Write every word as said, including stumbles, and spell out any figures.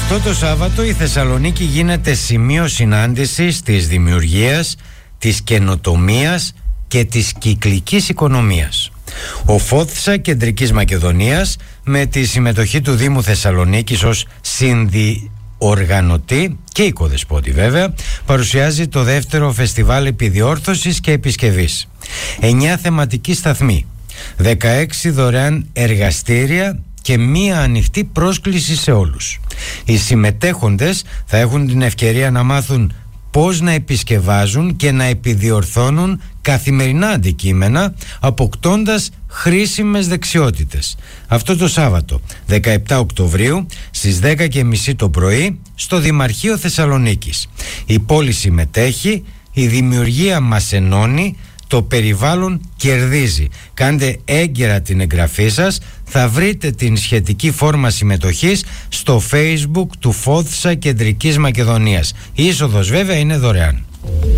Αυτό το Σάββατο η Θεσσαλονίκη γίνεται σημείο συνάντησης της δημιουργίας, της καινοτομίας και της κυκλικής οικονομίας. Ο ΦΟΘΣΑ Κεντρικής Μακεδονίας, με τη συμμετοχή του Δήμου Θεσσαλονίκης ως συνδιοργανωτή και οικοδεσπότη βέβαια, παρουσιάζει το δεύτερο φεστιβάλ επιδιόρθωσης και επισκευής. Εννιά θεματικοί σταθμοί, δεκαέξι δωρεάν εργαστήρια και μία ανοιχτή πρόσκληση σε όλους. Οι συμμετέχοντες θα έχουν την ευκαιρία να μάθουν πώς να επισκευάζουν και να επιδιορθώνουν καθημερινά αντικείμενα, αποκτώντας χρήσιμες δεξιότητες. Αυτό το Σάββατο, δεκαεπτά Οκτωβρίου, στις δέκα και μισή το πρωί, στο Δημαρχείο Θεσσαλονίκης. Η πόλη συμμετέχει, η δημιουργία μας ενώνει, το περιβάλλον κερδίζει. Κάντε έγκαιρα την εγγραφή σας. Θα βρείτε την σχετική φόρμα συμμετοχής στο Facebook του ΦΟΘΣΑ Κεντρικής Μακεδονίας. Η είσοδος βέβαια είναι δωρεάν.